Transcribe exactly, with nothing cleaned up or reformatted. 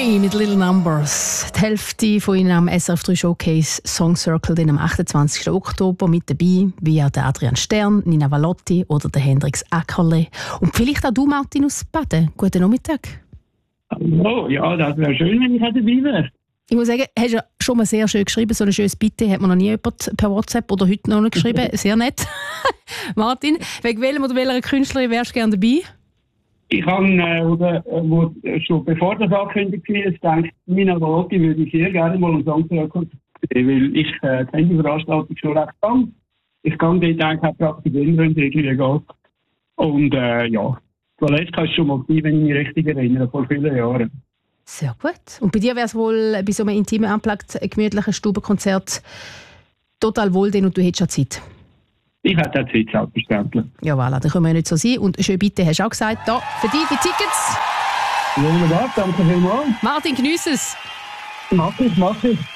Free mit Little Numbers. Die Hälfte von ihnen am S R F drei Showcase Song Circle den am achtundzwanzigsten Oktober mit dabei, wie auch der Adrian Stern, Nina Valotti oder der Hendrix Ackerle. Und vielleicht auch du, Martin aus Baden. Guten Nachmittag. Oh, ja, das wäre schön, wenn ich dabei wäre. Ich muss sagen, hast du schon mal sehr schön geschrieben. So ein schönes Bitte hat mir noch nie jemand per WhatsApp oder heute noch nicht geschrieben. Sehr nett. Martin, wegen welchem oder welcher Künstlerin wärst du gerne dabei? Ich habe, äh, oder, wo, schon bevor das angekündigt war, gedacht, Nina Valotti würde ich sehr gerne mal einen Song zurückkommen, weil ich äh, kenne die Veranstaltung schon recht lang. Ich kann dort eigentlich auch praktizieren, wenn es irgendwie geht. Und äh, ja, zuletzt kannst du schon mal sein, wenn ich mich richtig erinnere, vor vielen Jahren. Sehr gut. Und bei dir wäre es wohl bei so einem intimen Unplugged, gemütlichen Stubenkonzert total wohl, denn und du hättest schon Zeit. Ich hätte auch Zeit, selbstverständlich. Ja, voilà, dann können wir ja nicht so sein. Und schön bitte, hast du auch gesagt, da, für dich die Tickets. Wunderbar, danke vielmals. Martin, geniess es. Mach ich, mach ich.